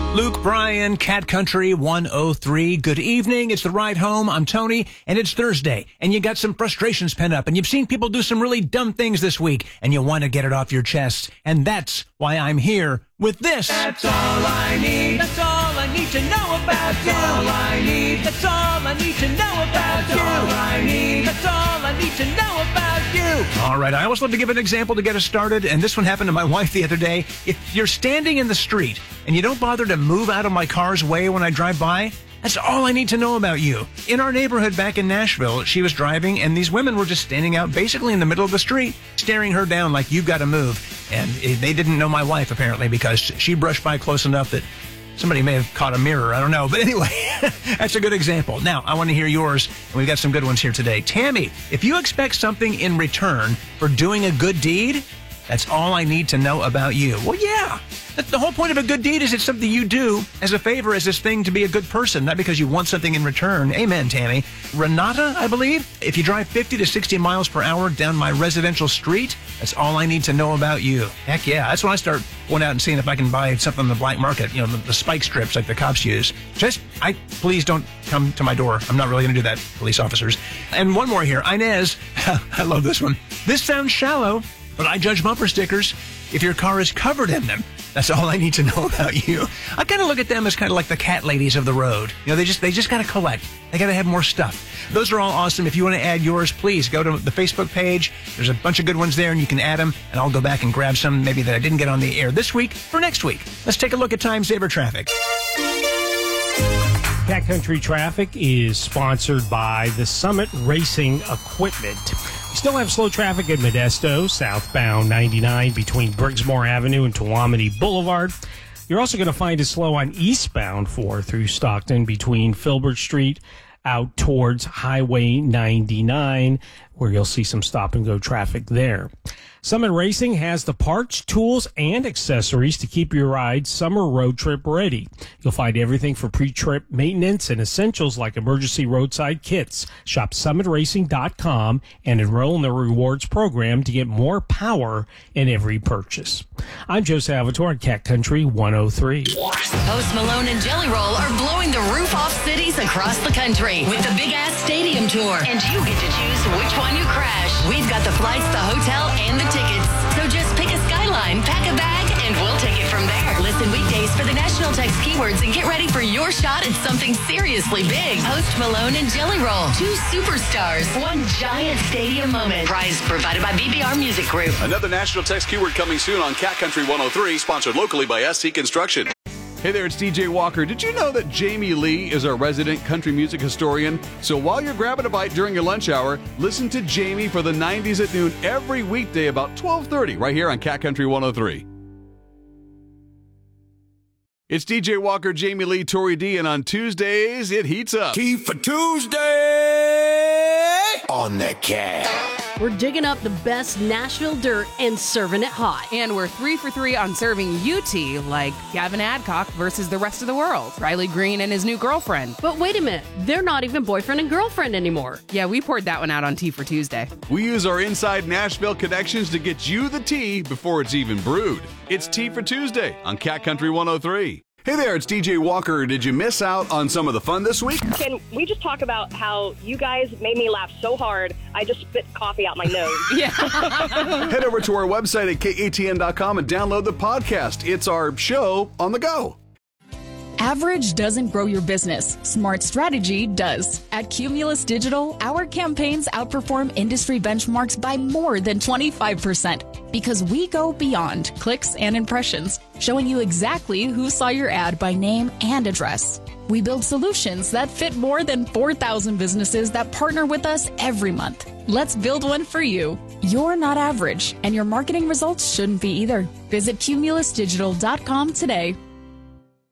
Luke Bryan, Cat Country 103. Good evening. It's the ride home. I'm Tony, and it's Thursday, and you got some frustrations pent up, and you've seen people do some really dumb things this week, and you want to get it off your chest, and that's why I'm here with this. That's all I need. That's all I need to know about you. That's all I need. That's all I need to know about you. That's all I need. That's all I need to know about you. All right, I always love to give an example to get us started, and this one happened to my wife the other day. If you're standing in the street and you don't bother to move out of my car's way when I drive by, that's all I need to know about you. In our neighborhood back in Nashville, she was driving, and these women were just standing out basically in the middle of the street, staring her down like, you've got to move. And they didn't know my wife, apparently, because she brushed by close enough that somebody may have caught a mirror. I don't know. But anyway, that's a good example. Now, I want to hear yours, and we've got some good ones here today. Tammy, if you expect something in return for doing a good deed, that's all I need to know about you. Well, yeah. The whole point of a good deed is it's something you do as a favor, as this thing to be a good person, not because you want something in return. Amen, Tammy. Renata, I believe, if you drive 50 to 60 miles per hour down my residential street, that's all I need to know about you. Heck yeah. That's when I start going out and seeing if I can buy something on the black market, you know, the spike strips like the cops use. Please don't come to my door. I'm not really going to do that, police officers. And one more here. Inez, I love this one. This sounds shallow, but I judge bumper stickers if your car is covered in them. That's all I need to know about you. I kind of look at them as kind of like the cat ladies of the road. You know, they just got to collect. They got to have more stuff. Those are all awesome. If you want to add yours, please go to the Facebook page. There's a bunch of good ones there, and you can add them, and I'll go back and grab some maybe that I didn't get on the air this week for next week. Let's take a look at Time Saver Traffic. Cat Country Traffic is sponsored by the Summit Racing Equipment. We still have slow traffic at Modesto, southbound 99 between Briggsmore Avenue and Tuolumne Boulevard. You're also going to find it slow on eastbound 4 through Stockton between Filbert Street out towards Highway 99, where you'll see some stop-and-go traffic there. Summit Racing has the parts, tools, and accessories to keep your ride summer road trip ready. You'll find everything for pre-trip maintenance and essentials like emergency roadside kits. Shop summitracing.com and enroll in the rewards program to get more power in every purchase. I'm Joe Salvatore on Cat Country 103. Post Malone and Jelly Roll are blowing the roof off cities across the country with the Big Ass Stadium Tour, and you get to choose which one you crash. We've got the flights, the hotel, and the tickets. So just pick a Skyline, pack a bag, and we'll take it from there. Listen weekdays for the national text keywords and get ready for your shot at something seriously big. Post Malone and Jelly Roll. 2 superstars, 1 giant stadium moment. Prize provided by BBR Music Group. Another national text keyword coming soon on Cat Country 103, sponsored locally by SC Construction. Hey there, it's DJ Walker. Did you know that Jamie Lee is our resident country music historian? So while you're grabbing a bite during your lunch hour, listen to Jamie for the 90s at noon every weekday about 12:30 right here on Cat Country 103. It's DJ Walker, Jamie Lee, Tori D, and on Tuesdays, it heats up. Tea for Tuesday on the Cat. We're digging up the best Nashville dirt and serving it hot. And we're 3 for 3 on serving you tea, like Gavin Adcock versus the rest of the world, Riley Green and his new girlfriend. But wait a minute, they're not even boyfriend and girlfriend anymore. Yeah, we poured that one out on Tea for Tuesday. We use our inside Nashville connections to get you the tea before it's even brewed. It's Tea for Tuesday on Cat Country 103. Hey there, it's DJ Walker. Did you miss out on some of the fun this week? Can we just talk about how you guys made me laugh so hard, I just spit coffee out my nose? Yeah. Head over to our website at katn.com and download the podcast. It's our show on the go. Average doesn't grow your business. Smart strategy does. At Cumulus Digital, our campaigns outperform industry benchmarks by more than 25% because we go beyond clicks and impressions, showing you exactly who saw your ad by name and address. We build solutions that fit more than 4,000 businesses that partner with us every month. Let's build one for you. You're not average, and your marketing results shouldn't be either. Visit cumulusdigital.com today.